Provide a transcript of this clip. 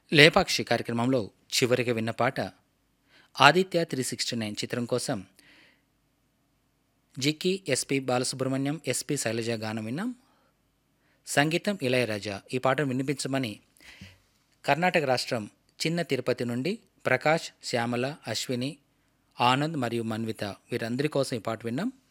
లేపాక్షి కార్యక్రమంలో చివరిగా విన్న పాట ఆదిత్య 369 చిత్రం కోసం జిక్కి, ఎస్పి బాలసుబ్రహ్మణ్యం, ఎస్పి శైలజ గానం విన్నాం. సంగీతం ఇళయరాజా. ఈ పాటను వినిపించమని కర్ణాటక రాష్ట్రం చిన్న తిరుపతి నుండి ప్రకాష్, శ్యామల, అశ్విని, ఆనంద్ మరియు మన్విత వీరందరి కోసం ఈ పాట విన్నాం.